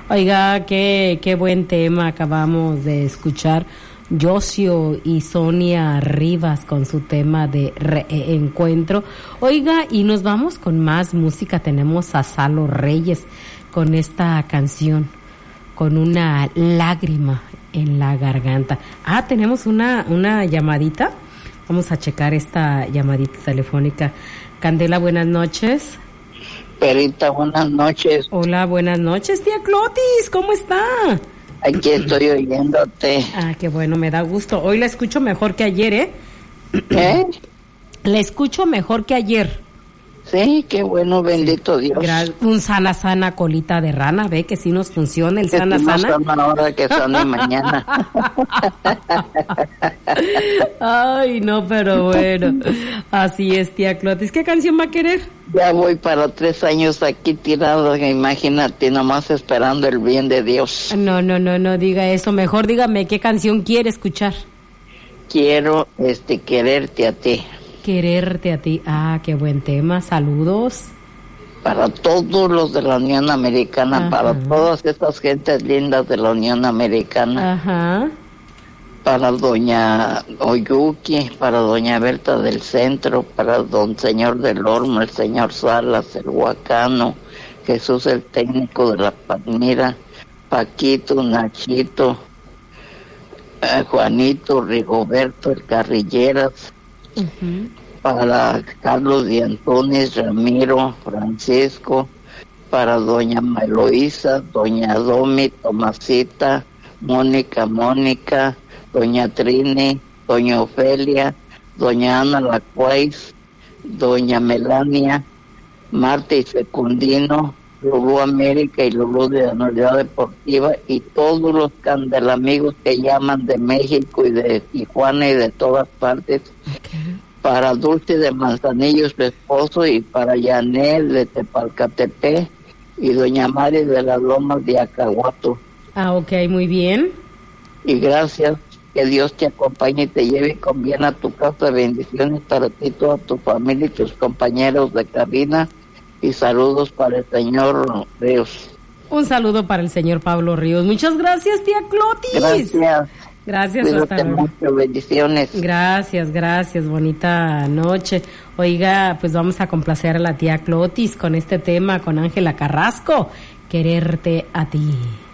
Oiga, qué buen tema acabamos de escuchar. Josio y Sonia Rivas con su tema de reencuentro. Oiga, y nos vamos con más música. Tenemos a Salo Reyes con esta canción, con una lágrima en la garganta. Tenemos una llamadita. Vamos a checar esta llamadita telefónica. Candela, buenas noches. Perita, buenas noches. Hola, buenas noches, tía Clotis, ¿cómo está? Aquí estoy oyéndote. Qué bueno, me da gusto. Hoy la escucho mejor que ayer, ¿eh? ¿Eh? La escucho mejor que ayer. Sí, qué bueno, bendito Dios. Un sana colita de rana, ve que sí nos funciona el sana. No son ahora que son de mañana. Ay, no, pero bueno, así es, tía Clotis. ¿Qué canción va a querer? Ya voy para 3 años aquí tirado, imagínate, nomás esperando el bien de Dios. No diga eso, mejor dígame qué canción quiere escuchar. Quiero, quererte a ti. Quererte a ti, qué buen tema, saludos. Para todos los de la Unión Americana, ajá, para todas estas gentes lindas de la Unión Americana. Ajá. Para doña Oyuki, para doña Berta del Centro, para don señor del Olmo, el señor Salas, el Huacano, Jesús el técnico de la Palmira, Paquito, Nachito, Juanito, Rigoberto, el Carrilleras, uh-huh, para Carlos de Antunes, Ramiro, Francisco, para doña Eloísa, doña Domi, Tomasita, Mónica, doña Trini, doña Ofelia, doña Ana Lacuais, doña Melania, Marta y Secundino, Lulú América y Lulú de la Unidad Deportiva y todos los candelamigos que llaman de México y de Tijuana y de todas partes. Okay. Para Dulce de Manzanillo, su esposo, y para Yanel de Tepalcatepec y doña Mari de las Lomas de Acahuato. Ok, muy bien. Y gracias, que Dios te acompañe y te lleve con bien a tu casa. Bendiciones para ti, toda tu familia y tus compañeros de cabina. Y saludos para el señor Ríos. Un saludo para el señor Pablo Ríos. Muchas gracias, tía Clotis. Gracias, hasta luego. Mucho, bendiciones. Gracias, bonita noche. Oiga, pues vamos a complacer a la tía Clotis con este tema, con Ángela Carrasco, Quererte a ti.